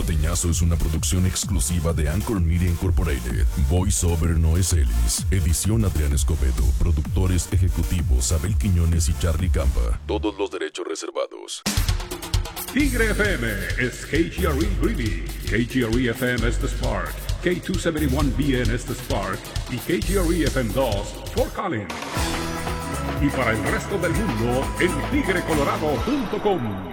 Norteñazo es una producción exclusiva de Anchor Media Incorporated. Voiceover Noé Celis. Edición Adrián Escobedo. Productores ejecutivos Abel Quiñones y Charlie Campa. Todos los derechos reservados. Tigre FM es KGRE Greeley. KGRE FM es The Spark. K271BN es The Spark. Y KGRE FM 2, Fort Collins. Y para el resto del mundo, en tigrecolorado.com.